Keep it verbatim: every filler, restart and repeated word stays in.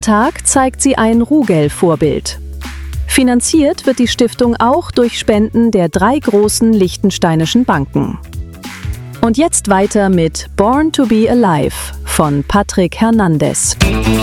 Tag zeigt sie ein Rugel-Vorbild. Finanziert wird die Stiftung auch durch Spenden der drei großen liechtensteinischen Banken. Und jetzt weiter mit Born to be Alive von Patrick Hernandez.